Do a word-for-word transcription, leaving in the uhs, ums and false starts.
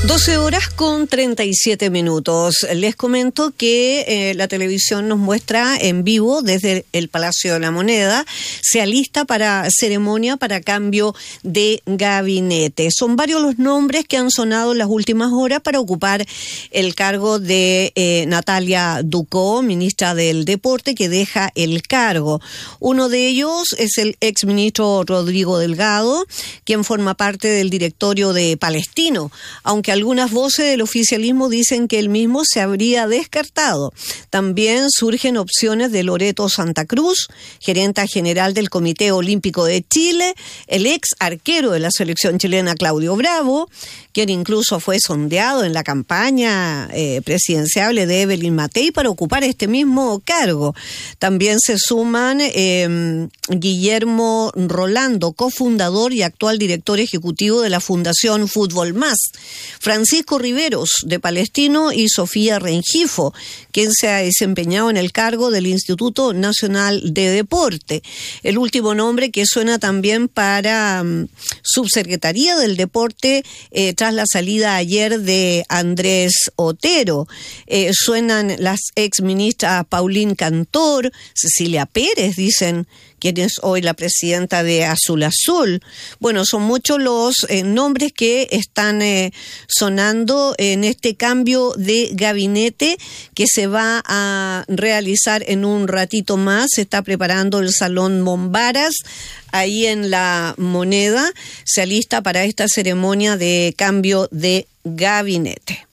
doce horas con treinta y siete minutos. Les comento que eh, la televisión nos muestra en vivo desde el Palacio de la Moneda. Se alista para ceremonia para cambio de gabinete. Son varios los nombres que han sonado en las últimas horas para ocupar el cargo de eh, Natalia Ducó, ministra del Deporte, que deja el cargo. Uno de ellos es el exministro Rodrigo Delgado, quien forma parte del directorio de Palestino, aunque algunas voces del oficialismo dicen que él mismo se habría descartado. También surgen opciones de Loreto Santa Cruz, gerenta general del Comité Olímpico de Chile, el ex arquero de la selección chilena Claudio Bravo, quien incluso fue sondeado en la campaña eh, presidencial de Evelyn Matei para ocupar este mismo cargo. También se suman eh, Guillermo Rolando, cofundador y actual director ejecutivo de la Fundación Fútbol Más, Francisco Riveros, de Palestino, y Sofía Rengifo, quien se ha desempeñado en el cargo del Instituto Nacional de Deporte. El último nombre que suena también para um, Subsecretaría del Deporte eh, tras la salida ayer de Andrés Otero. Eh, suenan las exministras Paulín Cantor, Cecilia Pérez, dicen, quien es hoy la presidenta de Azul Azul. Bueno, son muchos los eh, nombres que están eh, sonando en este cambio de gabinete que se va a realizar en un ratito más. Se está preparando el Salón Mombaras ahí en La Moneda. Se alista para esta ceremonia de cambio de gabinete.